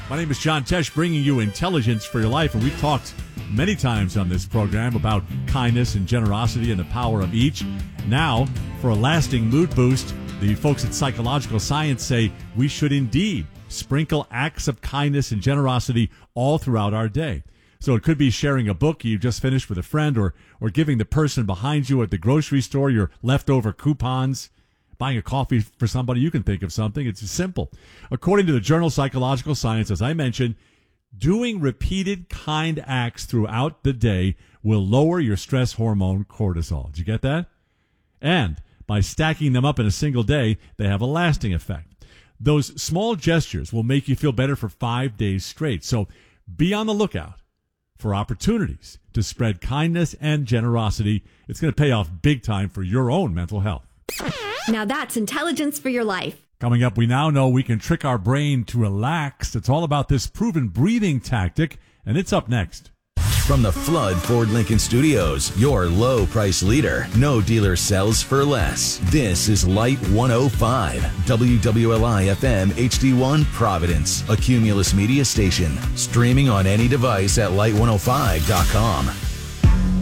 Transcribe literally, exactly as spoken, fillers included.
My name is John Tesh, bringing you intelligence for your life, and we've talked many times on this program about kindness and generosity and the power of each. Now, for a lasting mood boost, the folks at Psychological Science say we should indeed sprinkle acts of kindness and generosity all throughout our day. So it could be sharing a book you just finished with a friend, or or giving the person behind you at the grocery store your leftover coupons, buying a coffee for somebody. You can think of something. It's simple. According to the journal Psychological Science, as I mentioned, doing repeated kind acts throughout the day will lower your stress hormone cortisol. Did you get that? And by stacking them up in a single day, they have a lasting effect. Those small gestures will make you feel better for five days straight. So be on the lookout for opportunities to spread kindness and generosity. It's going to pay off big time for your own mental health. Now that's intelligence for your life. Coming up, we now know we can trick our brain to relax. It's all about this proven breathing tactic, and it's up next. From the Flood Ford Lincoln Studios, your low price leader. No dealer sells for less. This is Light one oh five, W W L I F M H D one Providence, a Cumulus media station. Streaming on any device at light one oh five dot com.